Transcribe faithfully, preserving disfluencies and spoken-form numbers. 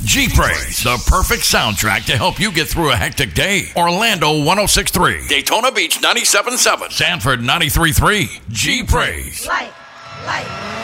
G-Praise, the perfect soundtrack to help you get through a hectic day. Orlando one oh six point three. Daytona Beach ninety-seven point seven. Sanford ninety-three point three. G-Praise. Light, light.